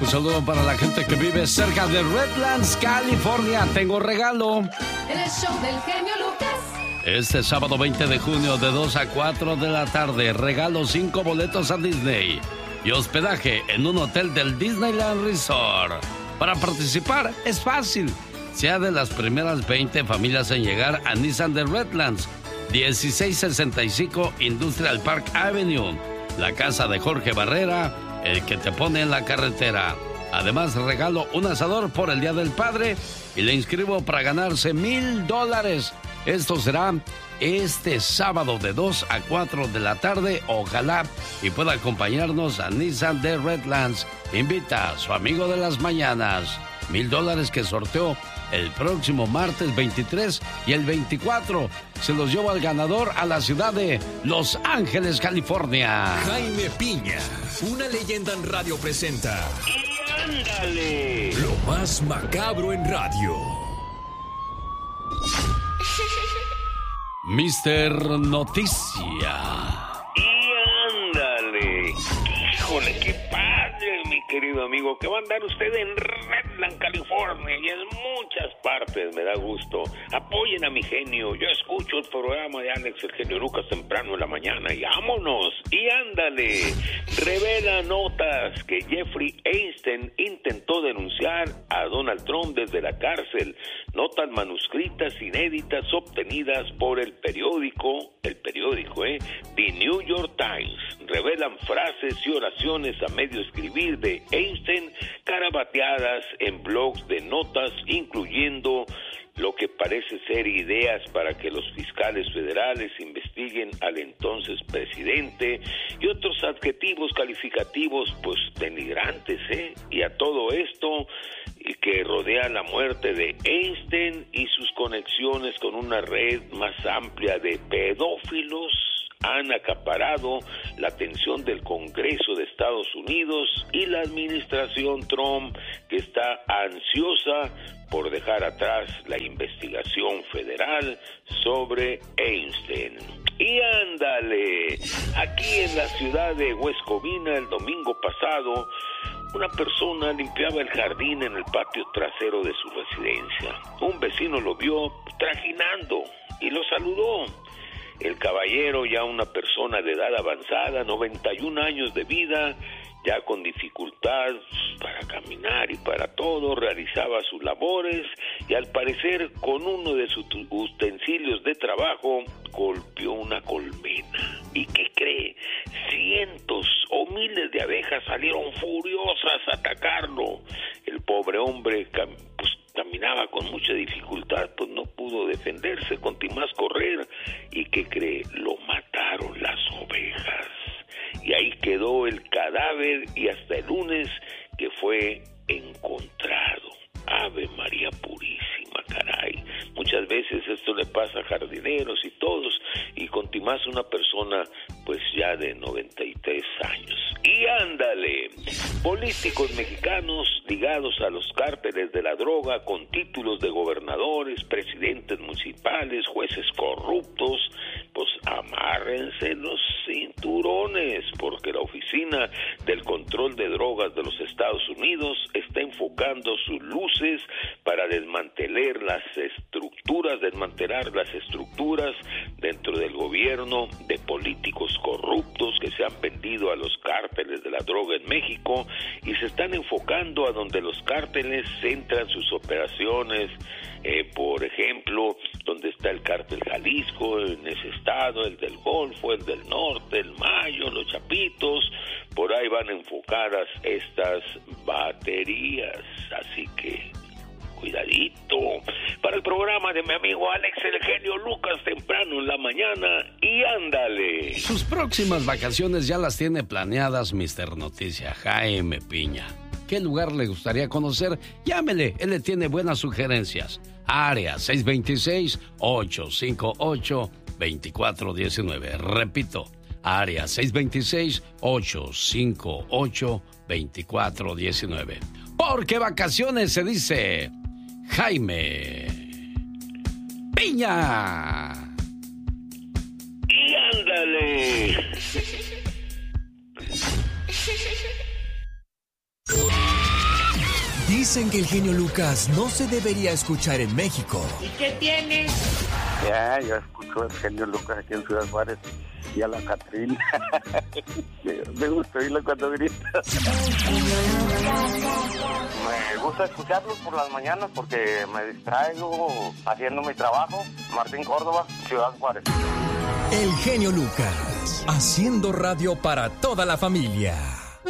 Un saludo para la gente que vive cerca de Redlands, California. Tengo regalo. En el show del genio Lucas. Este sábado 20 de junio de 2 a 4 de la tarde, regalo 5 boletos a Disney y hospedaje en un hotel del Disneyland Resort. Para participar es fácil. Sea de las primeras 20 familias en llegar a Nissan de Redlands, 1665 Industrial Park Avenue, la casa de Jorge Barrera, el que te pone en la carretera. Además, regalo un asador por el Día del Padre y le inscribo para ganarse $1,000. Esto será este sábado de 2 a 4 de la tarde. Ojalá y pueda acompañarnos a Nissan de Redlands. Invita a su amigo de las mañanas. $1,000 que sorteó el próximo martes 23 y el 24. Se los llevo al ganador a la ciudad de Los Ángeles, California. Jaime Piña, una leyenda en radio presenta. ¡Y ándale! Lo más macabro en radio. Mister Noticia. ¡Y ándale! ¡Híjole, qué padre, mi querido amigo! Que va a andar usted en Redland, California y en muchas partes, me da gusto. Apoyen a mi genio. Yo escucho el programa de Alex, el genio Lucas, temprano en la mañana y vámonos. ¡Y ándale! Revela notas que Jeffrey Epstein intentó denunciar a Donald Trump desde la cárcel. Notas manuscritas inéditas obtenidas por el periódico, The New York Times, revelan frases y oraciones a medio escribir de Epstein, carabateadas en blogs de notas, incluyendo lo que parece ser ideas para que los fiscales federales investiguen al entonces presidente y otros adjetivos calificativos pues denigrantes, y a todo esto que rodea la muerte de Epstein y sus conexiones con una red más amplia de pedófilos han acaparado la atención del Congreso de Estados Unidos y la administración Trump, que está ansiosa por dejar atrás la investigación federal sobre Epstein. Y ándale, aquí en la ciudad de West Covina el domingo pasado, una persona limpiaba el jardín en el patio trasero de su residencia. Un vecino lo vio trajinando y lo saludó. El caballero, ya una persona de edad avanzada, 91 años de vida, ya con dificultad para caminar y para todo, realizaba sus labores y al parecer con uno de sus utensilios de trabajo golpeó una colmena. ¿Y qué cree? Cientos o miles de abejas salieron furiosas a atacarlo. El pobre hombre caminaba con mucha dificultad, pues no pudo defenderse, continuó a correr. ¿Y qué cree? Lo mataron las ovejas. Y ahí quedó el cadáver y hasta el lunes que fue encontrado. Ave María Purísima, caray. Muchas veces esto le pasa a jardineros y todos, y con más una persona pues ya de 93 años. Y ándale, políticos mexicanos ligados a los cárteles de la droga con títulos de gobernadores, presidentes municipales, jueces corruptos, pues amárrense los cinturones, porque la Oficina del Control de Drogas de los Estados Unidos está enfocando sus luces para desmantelar las estructuras dentro del gobierno de políticos corruptos que se han vendido a los cárteles de la droga en México y se están enfocando a donde los cárteles centran sus operaciones, por ejemplo, donde está el cártel Jalisco, en ese estado, el del Golfo, el del Norte, el Mayo, los Chapitos, por ahí van enfocadas estas baterías, así que cuidadito. Para el programa de mi amigo Alex, el genio Lucas, temprano en la mañana, y ándale. Sus próximas vacaciones ya las tiene planeadas, Mister Noticia, Jaime Piña. ¿Qué lugar le gustaría conocer? Llámele, él le tiene buenas sugerencias. Área 626-858-2419. Repito, área 626-858-2419. Porque vacaciones se dice Jaime Piña. Y ándale. Dicen que el genio Lucas no se debería escuchar en México. ¿Y qué tiene? Ya, yo escucho al genio Lucas aquí en Ciudad Juárez y a la Catrina. Me gusta oírlo cuando grita. Me gusta escucharlos por las mañanas porque me distraigo haciendo mi trabajo. Martín Córdoba, Ciudad Juárez. El genio Lucas, haciendo radio para toda la familia.